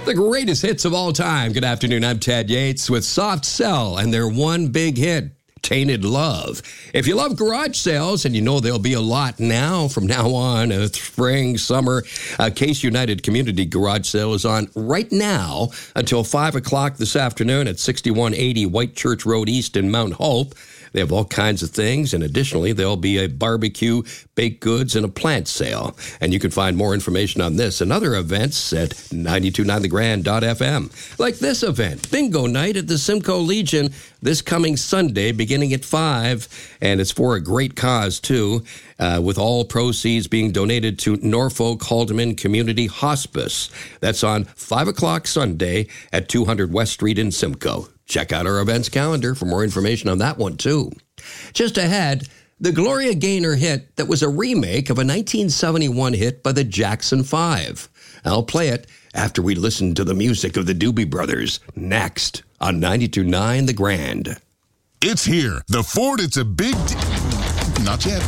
The greatest hits of all time. Good afternoon, I'm Ted Yates with Soft Cell and their one big hit, Tainted Love. If you love garage sales, and you know there'll be a lot now from now on, spring, summer, Case United Community Garage Sale is on right now until 5 o'clock this afternoon at 6180 White Church Road East in Mount Hope. They have all kinds of things, and additionally, there'll be a barbecue, baked goods, and a plant sale. And you can find more information on this and other events at 929thegrand.fm. Like this event, Bingo Night at the Simcoe Legion this coming Sunday, beginning at 5, and it's for a great cause, too, with all proceeds being donated to Norfolk Haldeman Community Hospice. That's on 5 o'clock Sunday at 200 West Street in Simcoe. Check out our events calendar for more information on that one, too. Just ahead, the Gloria Gaynor hit that was a remake of a 1971 hit by the Jackson 5. I'll play it after we listen to the music of the Doobie Brothers next on 92.9 The Grand. It's here. The Ford, it's a big Not yet.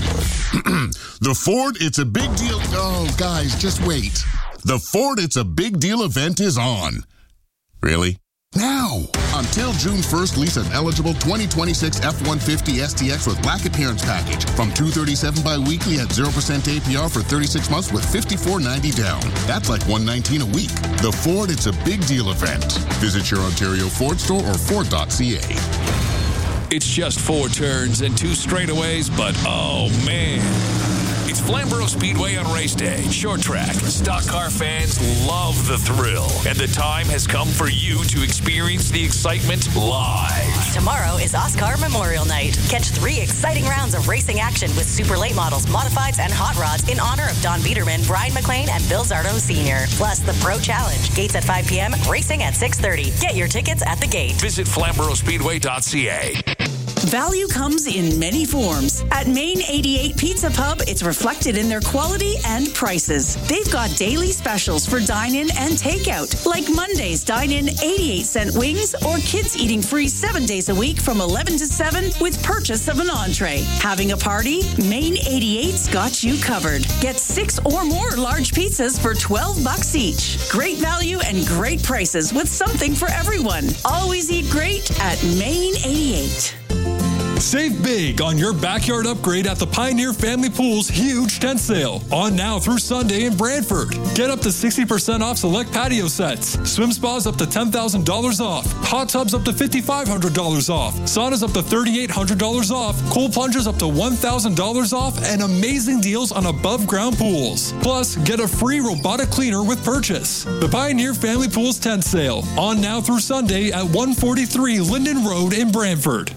The Ford, it's a big deal. Oh, guys, just wait. The Ford, it's a big deal event is on. Really? Now! Until June 1st, lease an eligible 2026 F-150 STX with black appearance package from $237 bi-weekly at 0% APR for 36 months with $54.90 down. That's like $119 a week. The Ford, it's a big deal event. Visit your Ontario Ford store or Ford.ca. It's just 4 turns and 2 straightaways, but oh man. It's Flamborough Speedway on race day. Short track. Stock car fans love the thrill. And the time has come for you to experience the excitement live. Tomorrow is Oscar Memorial Night. Catch 3 exciting rounds of racing action with super late models, modifieds, and hot rods in honor of Don Biederman, Brian McLean, and Bill Zardo Sr. Plus the Pro Challenge. Gates at 5 p.m., racing at 6:30. Get your tickets at the gate. Visit FlamboroughSpeedway.ca. Value comes in many forms. At Main 88 Pizza Pub, it's reflected in their quality and prices. They've got daily specials for dine-in and takeout, like Monday's dine-in 88-cent wings or kids eating free 7 days a week from 11 to 7 with purchase of an entree. Having a party? Main 88's got you covered. Get 6 or more large pizzas for $12 each. Great value and great prices with something for everyone. Always eat great at Main 88. Save big on your backyard upgrade at the Pioneer Family Pool's huge tent sale. On now through Sunday in Brantford. Get up to 60% off select patio sets. Swim spas up to $10,000 off. Hot tubs up to $5,500 off. Saunas up to $3,800 off. Cool plunges up to $1,000 off. And amazing deals on above ground pools. Plus, get a free robotic cleaner with purchase. The Pioneer Family Pool's tent sale. On now through Sunday at 143 Linden Road in Brantford.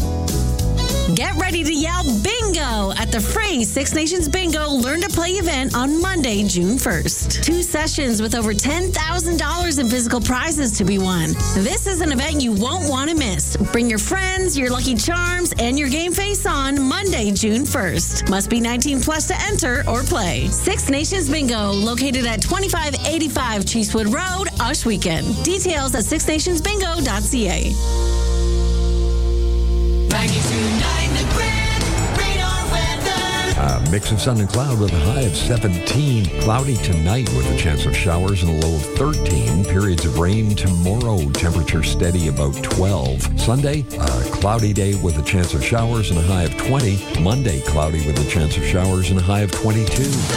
Get ready to yell bingo at the free Six Nations Bingo Learn to Play event on Monday, June 1st. 2 sessions with over $10,000 in physical prizes to be won. This is an event you won't want to miss. Bring your friends, your lucky charms, and your game face on Monday, June 1st. Must be 19 plus to enter or play. Six Nations Bingo, located at 2585 Cheesewood Road, Ohsweken. Details at sixnationsbingo.ca. 92.9 The Grand, radar weather. Mix of sun and cloud with a high of 17. Cloudy tonight with a chance of showers and a low of 13. Periods of rain tomorrow. Temperature steady about 12. Sunday, a cloudy day with a chance of showers and a high of 20. Monday, cloudy with a chance of showers and a high of 22.